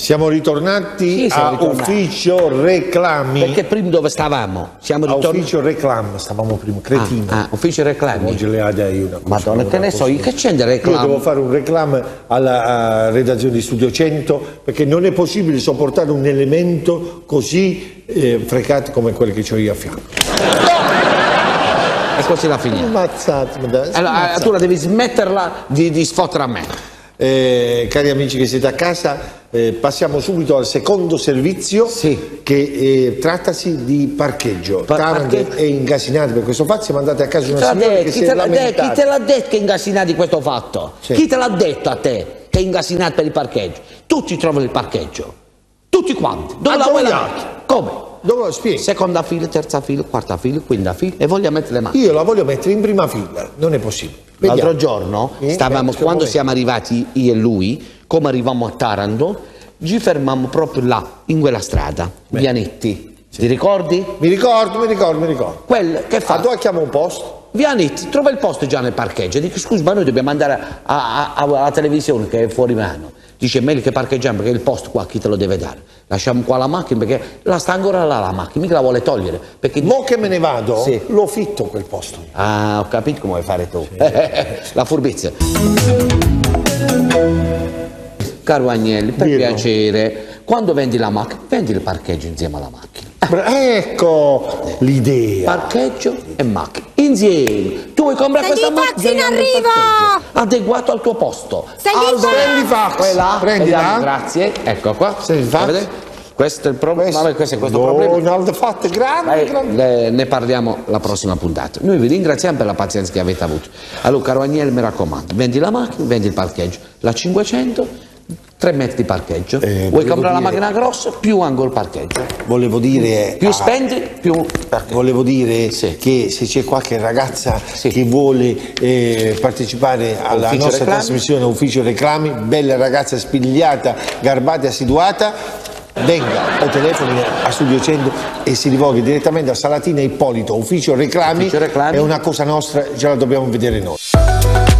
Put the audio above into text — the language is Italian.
Siamo ritornati Sì, siamo a ritornati. Ufficio Reclami. Perché prima dove stavamo? Siamo A ritornati. Ufficio Reclami, stavamo prima, cretino. Ufficio reclami. Oggi le ha una Madonna, te ne so io, che c'è di Io devo reclami? fare un reclamo alla redazione di Studio 100 perché non è possibile sopportare un elemento così frecato come quello che ho io a fianco. E così la finiamo. Ammazzatemi, Allora, tu la devi smetterla di sfottere a me. Cari amici che siete a casa, passiamo subito al secondo servizio Sì. che trattasi di parcheggio. Taranto è incasinato per questo fatto, siamo andati a casa di una signora che si è Chi lamentata. te l'ha detto che è ingasinato di questo fatto? Sì. Chi te l'ha detto a te che è ingasinato per il parcheggio? Tutti trovano il parcheggio. Tutti quanti. Dove la vuoi la Aggioiato. metti? Come? Dove lo spiego? Seconda fila, terza fila, quarta fila, quinta fila e voglio mettere le mani. Io la voglio mettere in prima fila, non è possibile. Vediamo. L'altro giorno stavamo, questo quando momento. siamo arrivati io e lui, come arrivammo a Taranto, ci fermammo proprio là, in quella strada, Vianetti. Ti ricordi? Mi ricordo. Quel che fa? Dove chiamo un posto? Vianetti, trova il posto già nel parcheggio. Dico, scusa, ma noi dobbiamo andare alla televisione che è fuori mano. Dice, è meglio che parcheggiamo perché il posto qua chi te lo deve dare? Lasciamo qua la macchina perché la sta ancora là la macchina, mica la vuole togliere. Perché... Mo che me ne vado, Sì. lo fitto quel posto. Ah, ho capito come vuoi fare tu. La furbizia. Caro Agnelli, per Dillo. piacere, quando vendi la macchina, vendi il parcheggio insieme alla macchina. Ecco l'idea. Parcheggio e macchina, insieme. Tu vuoi comprare Senti, questa i macchina? taxi in andiamo al arrivo! parcheggio. Adeguato al tuo posto. Senti, i Prendi fax, Quella, prendila. vediamo, grazie. Ecco qua. Senti, il fax. Vedete? Questo è il problema. Questo è questo problema. Ronald fatto grande. Ne parliamo la prossima puntata. Noi vi ringraziamo per la pazienza che avete avuto. Allora, caro Agnelli, mi raccomando, vendi la macchina, vendi il parcheggio. La 500, 3 metri di parcheggio. Vuoi volevo comprare la dire- macchina grossa, più anche il parcheggio. Volevo dire, Più spendi, più parcheggio. volevo dire Sì. che se c'è qualche ragazza Sì. che vuole partecipare alla Ufficio nostra Reclami. trasmissione Ufficio Reclami, bella ragazza spigliata, garbata e assiduata, venga o telefoni a Studio 100 e si rivolga direttamente a Salatina Ippolito, Ufficio Reclami. Ufficio Reclami. È una cosa nostra, ce la dobbiamo vedere noi.